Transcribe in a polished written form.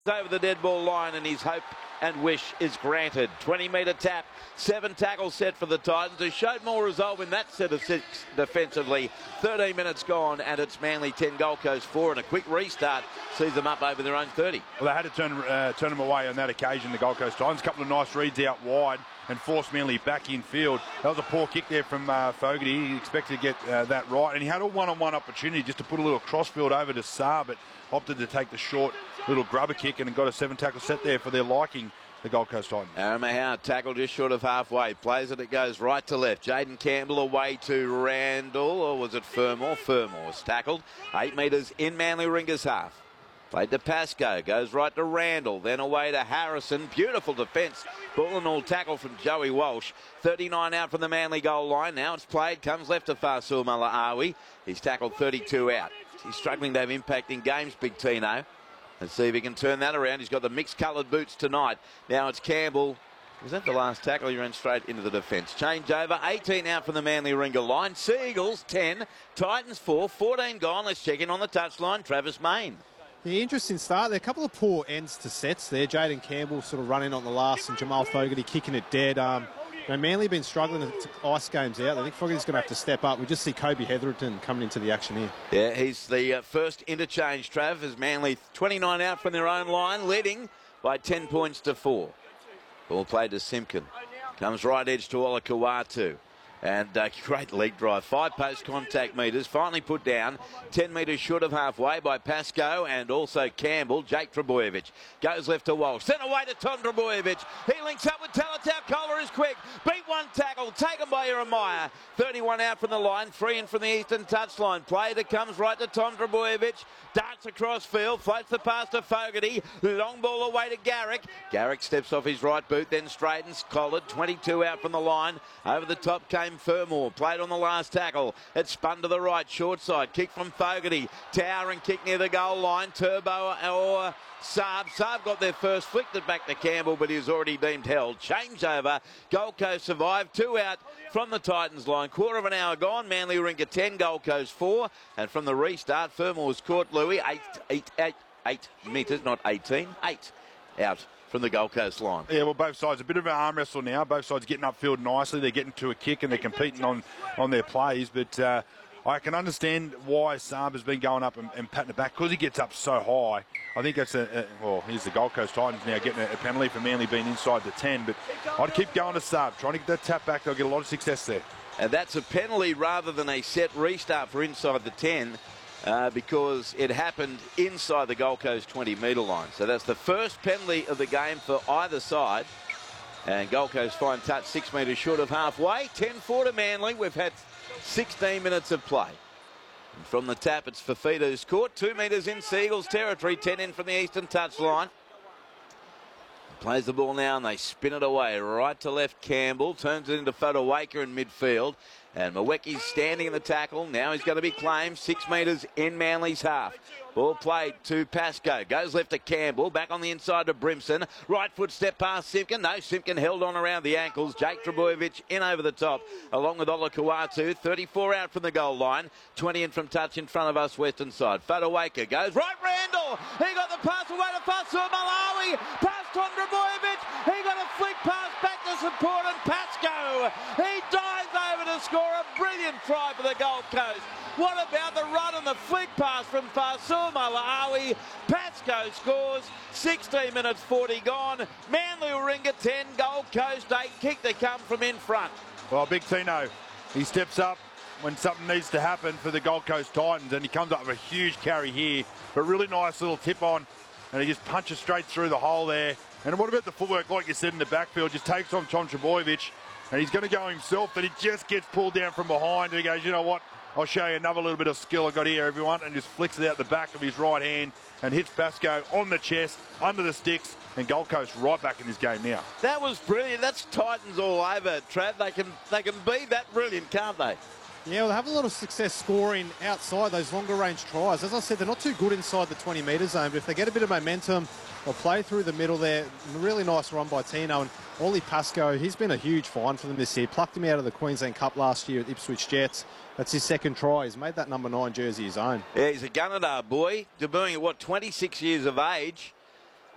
over the dead ball line, and his hope and wish is granted. 20-metre tap, 7 tackles set for the Titans, who showed more resolve in that set of 6 defensively. 13 minutes gone, and it's Manly 10, Gold Coast 4, and a quick restart sees them up over their own 30. Well, they had to turn them away on that occasion, the Gold Coast Titans. A couple of nice reads out wide and forced Manly back in field. That was a poor kick there from Fogarty. He expected to get that right, and he had a one-on-one opportunity just to put a little crossfield over to Saab, but opted to take the short little grubber kick and got a 7-tackle set there for their liking, the Gold Coast Titans. Aaron Mahau tackled just short of halfway. Plays it, it goes right to left. Jaden Campbell away to Randall, or was it Fermor? Fermor's tackled. 8 metres in Manly Ringers half. Played to Pascoe, goes right to Randall, then away to Harrison. Beautiful defence. Ball and all tackle from Joey Walsh. 39 out from the Manly goal line. Now it's played, comes left to Fasul Malaawi. He's tackled 32 out. He's struggling to have impact in games, Big Tino. Let's see if he can turn that around. He's got the mixed coloured boots tonight. Now it's Campbell. Was that the last tackle? He ran straight into the defence. Change over. 18 out from the Manly Ringer line. Seagulls 10, Titans 4, 14 gone. Let's check in on the touchline. Travis Main. Yeah, interesting start there. A couple of poor ends to sets there. Jaden Campbell sort of running on the last and Jamal Fogarty kicking it dead. Manly been struggling to ice games out. I think Fogarty's going to have to step up. We just see Kobe Hetherington coming into the action here. Yeah, he's the first interchange, Trav, as Manly 29 out from their own line, leading by 10 points to 4. Ball played to Simpkin. Comes right edge to Olakawatu. And great leg drive. 5 post contact metres. Finally put down. 10 metres short of halfway by Pascoe and also Campbell. Jake Trebojevic goes left to Walsh. Sent away to Tom Trebojevic. He links up with Talatau. Kohler is quick. Beat one tackle. Taken by Jeremiah. 31 out from the line. 3 in from the eastern touchline. Play that comes right to Tom Trebojevic. Darts across field. Floats the pass to Fogarty. Long ball away to Garrick. Garrick steps off his right boot. Then straightens. Collared. 22 out from the line. Over the top came Fermor, played on the last tackle. It spun to the right, short side. Kick from Fogarty. Towering kick near the goal line. Turbo or Saab. Saab got their first, flicked it back to Campbell, but he was already deemed held. Change over. Gold Coast survived. 2 out from the Titans line. Quarter of an hour gone. Manly Rinker 10, Gold Coast 4. And from the restart, Fermor's caught Louis 8 metres, not 18. 8 out from the Gold Coast line. Yeah, well, both sides, a bit of an arm wrestle now. Both sides getting upfield nicely. They're getting to a kick and they're competing on their plays. But I can understand why Saab has been going up and patting it back, because he gets up so high. I think that's well, here's the Gold Coast Titans now getting a penalty for Manly being inside the 10. But I'd keep going to Saab, trying to get that tap back. They'll get a lot of success there. And that's a penalty rather than a set restart for inside the 10. Because it happened inside the Gold Coast 20-metre line. So that's the first penalty of the game for either side. And Gold Coast fine touch 6 metres short of halfway. 10-4 to Manly. We've had 16 minutes of play. And from the tap, it's Fafita's court. 2 metres in Seagulls territory. 10 in from the eastern touchline. Plays the ball now and they spin it away. Right to left, Campbell. Turns it into Fodawaker in midfield. And Mweki's standing in the tackle. Now he's going to be claimed. 6 metres in Manly's half. Ball played to Pascoe. Goes left to Campbell. Back on the inside to Brimson. Right foot step past Simpkin. No, Simpkin held on around the ankles. Jake Trebojevic in over the top. Along with Olakawatu. 34 out from the goal line. 20 in from touch in front of us, western side. Fodawaker goes right. Randall. He got the pass away to Fasul Malawi. Past on Trebojevic. He got a flick pass back to support and Pascoe. He dives over to score a brilliant try for the Gold Coast. What about the run and the flick pass from Fasul Malawi? Pascoe scores. 16 minutes 40 gone. Manly Warringah 10, Gold Coast 8. Kick to come from in front. Well, Big Tino, he steps up when something needs to happen for the Gold Coast Titans, and he comes up with a huge carry here. But really nice little tip on, and he just punches straight through the hole there. And what about the footwork, like you said, in the backfield? Just takes on Tom Trebojevic, and he's going to go himself, but he just gets pulled down from behind, and he goes, you know what? I'll show you another little bit of skill I got here, everyone, and just flicks it out the back of his right hand and hits Pascoe on the chest, under the sticks, and Gold Coast right back in this game now. That was brilliant. That's Titans all over, Trav. They can be that brilliant, can't they? Yeah, well, they have a lot of success scoring outside those longer range tries. As I said, they're not too good inside the 20-metre zone, but if they get a bit of momentum, they'll play through the middle there. Really nice run by Tino. And Ollie Pascoe, he's been a huge find for them this year. Plucked him out of the Queensland Cup last year at Ipswich Jets. That's his second try. He's made that number 9 jersey his own. Yeah, he's a Gunnedah boy, debuting at, 26 years of age.